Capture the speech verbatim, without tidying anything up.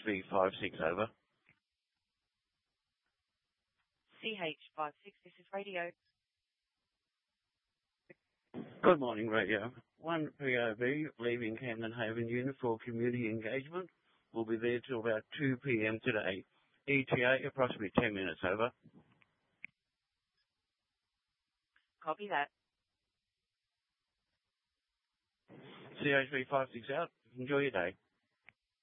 V five six, over. C H five six, this is radio. Good morning, radio. One P O V leaving Camden Haven unit for community engagement. We'll be there till about two p.m. today. E T A approximately ten minutes, over. Copy that. C H V five six out. Enjoy your day.